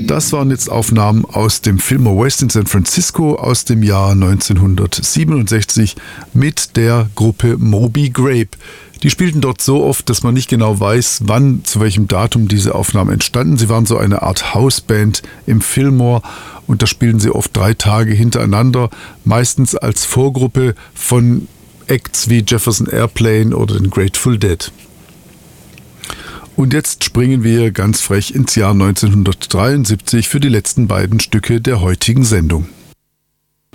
Das waren jetzt Aufnahmen aus dem Fillmore West in San Francisco aus dem Jahr 1967 mit der Gruppe Moby Grape. Die spielten dort so oft, dass man nicht genau weiß, wann, zu welchem Datum diese Aufnahmen entstanden. Sie waren so eine Art Houseband im Fillmore und da spielten sie oft 3 Tage hintereinander, meistens als Vorgruppe von Acts wie Jefferson Airplane oder den Grateful Dead. Und jetzt springen wir ganz frech ins Jahr 1973 für die letzten beiden Stücke der heutigen Sendung.